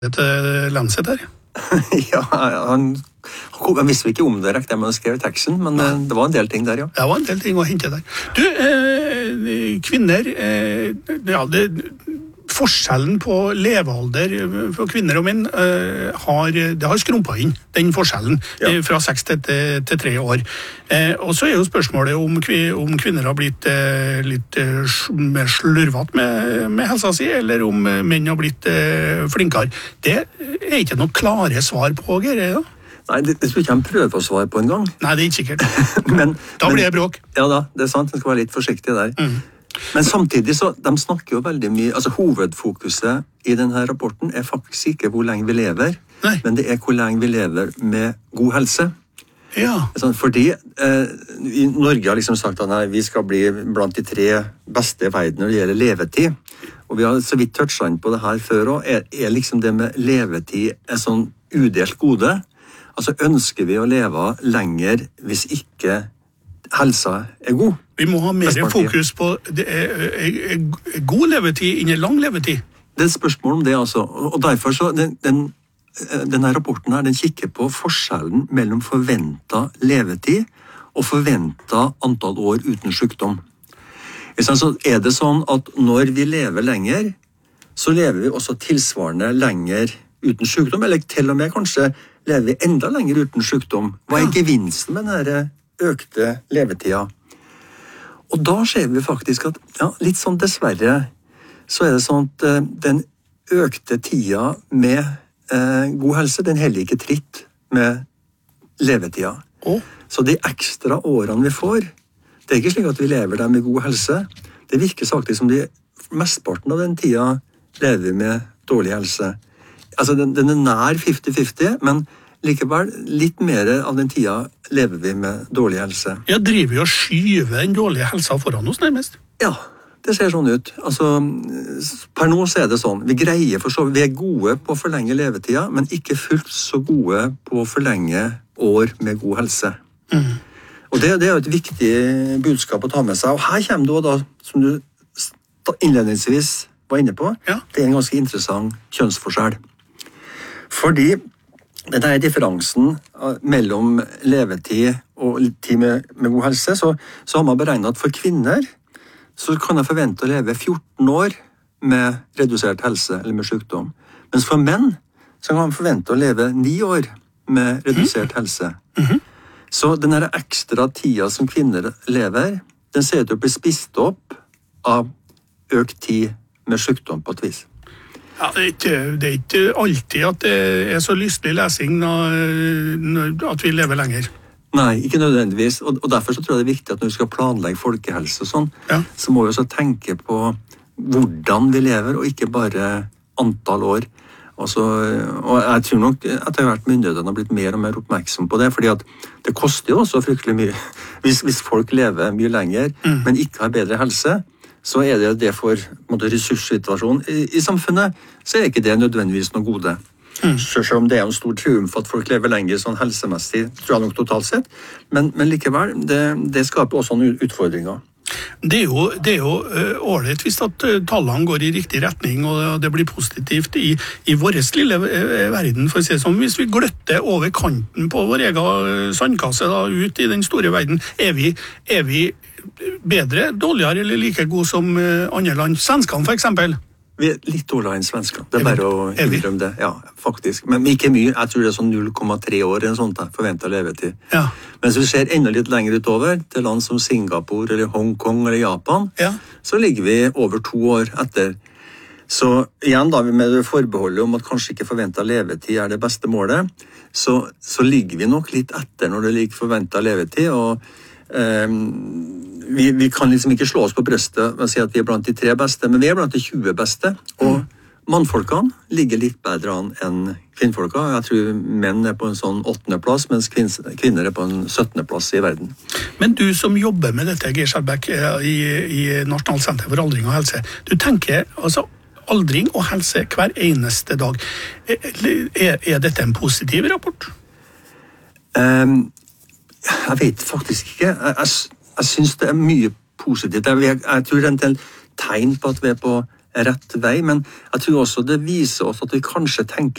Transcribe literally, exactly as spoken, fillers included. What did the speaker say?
til Lancet her. Ja, han, han visste ikke om det rekte med å skrive teksten, men Nei. det var en del ting der, ja. Det var en del ting å hente der. Du, eh, kvinner, eh, ja, det, forskjellen på levealder for kvinner og menn eh, har, det har skrumpet inn, den forskjellen, ja. eh, fra seks til, til, til tre år. Eh, og så er jo spørsmålet om, om kvinner har blitt eh, litt eh, mer slurvet med, med helsa si, eller om menn har blitt eh, flinkere. Det er ikke noe klare svar på, Geir, da? Nei, det, det skulle ikke han prøve å svare på en gang. Nei, det er ikke sikkert. men, da blir det bråk. Ja da, det er sant, han skal være litt forsiktig der. Mm. Men samtidig så, de snakker jo veldig mye, altså hovedfokuset i denne rapporten er faktisk ikke hvor lenge vi lever, Nei. men det er hvor lenge vi lever med god helse. Ja. Fordi eh, Norge har liksom sagt at nei, vi skal bli blant de tre beste i verden når det gjelder levetid. Og vi har så vidt touchet inn på det her før også, er, er liksom det med levetid er sånn udelt gode. Altså ønsker vi å leve lenger hvis ikke helsa er god. Vi må ha mer fokus på det er, er, er god levetid enn lang levetid. Det er et spørsmål om det, altså. Og derfor så, den, den, denne rapporten her, den kikker på forskjellen mellom forventet levetid og forventet antall år uten sykdom. Så er det sånn at når vi lever lenger, så lever vi også tilsvarende lenger uten sykdom, eller til og med kanskje lever vi enda lenger uten sykdom. Hva er gevinsten med denne økte levetida? Og da ser vi faktisk at, ja, litt sånn dessverre, så er det sånn at uh, den økte tida med uh, god helse, den heller ikke tritt med levetida. Oh. Så de ekstra årene vi får, det er ikke slik at vi lever der med god helse. Det virker faktisk som de mestparten av den tida lever vi med dårlig helse. Altså, den, den er nær femti femti, men likevel, litt mer av den tida lever vi med dårlig helse. Ja, driver vi og skyver den dårlige helsa foran oss nærmest? Ja, det ser sånn ut. Altså, per nå så er det sånn. Vi greier for så, vi er gode på å forlenge levetida, men ikke fullt så gode på å forlenge år med god helse. Mm. Og det, det er jo et viktig budskap å ta med seg. Og her kommer du da, som du innledningsvis var inne på, ja. Det er en ganske interessant kjønnsforskjell. Fordi denne differansen mellom levetid og tid med, med god helse, så, så har man beregnet at for kvinner så kan jeg forvente å leve fjorten år med redusert helse eller med sykdom. Mens for menn så kan man forvente å leve ni år med redusert mm. helse. Mm-hmm. Så denne ekstra tida som kvinner lever, den ser ut til å bli spist opp av økt tid med sykdom på et vis. Ja, det, er ikke, det er ikke alltid at det er så lystelig lesing at vi lever lenger. Nei, ikke nødvendigvis. Og, og derfor så tror jeg det er viktig at når vi skal planlegge folkehelse og sånn, ja. så må vi også tenke på hvordan vi lever, og ikke bare antall år. Også, og jeg tror nok at hvert myndighetene har blitt mer og mer oppmerksom på det, fordi at det koster jo også fryktelig mye. Hvis, hvis folk lever mye lenger, mm. men ikke har bedre helse, så er det det for måte, ressurssituasjonen I, i samfunnet, så er ikke det nødvendigvis noe gode. Mm. Selv om det er en stor triumf at folk lever lenger sånn helsemessig, tror jeg nok totalt sett, men, men likevel, det, det skaper også noen utfordringer. Det er jo, det er jo uh, ålreit hvis at uh, tallene går i riktig retning, og det blir positivt i, i vår lille uh, verden, for å si det sånn. Hvis vi gløtter over kanten på vår egen uh, sandkasse da, ut i den store verden, er vi, er vi bedre, dårligere eller like gode som uh, andre land? Svenskene for eksempel. Vi er litt dårligere enn svenskene. Det er, er bare å innrømme det. Ja, faktisk. Men ikke mye. Jeg tror det er sånn null komma tre år en sånn forventet levetid. Ja. Men hvis vi ser enda litt lenger utover, til land som Singapore, eller Hongkong, eller Japan, ja. så ligger vi over to år etter. Så igjen da, med det forbeholdet om at kanskje ikke forventet levetid er det beste målet, så, så ligger vi nok litt etter når det ligger forventet levetid, og um, Vi, vi kan liksom ikke slå oss på brøstet og si at vi er blant de tre beste, men vi er blant de tjue beste. Og mm. mannfolkene ligger litt bedre an enn kvinnfolka. Jeg tror menn er på en sånn åttende plass, mens kvinner er på en syttende plass i verden. Men du som jobber med dette, Geir Skjelbæk, i, i Nasjonalt senter for aldring og helse, du tenker altså aldring og helse hver eneste dag. Er, er dette en positiv rapport? Um, jeg vet faktisk ikke. Jeg, jeg Jeg synes det er mye positivt. Jeg, jeg tror det er en tegn på at vi er på rett vei, men jeg tror også det viser oss at vi kanskje tenker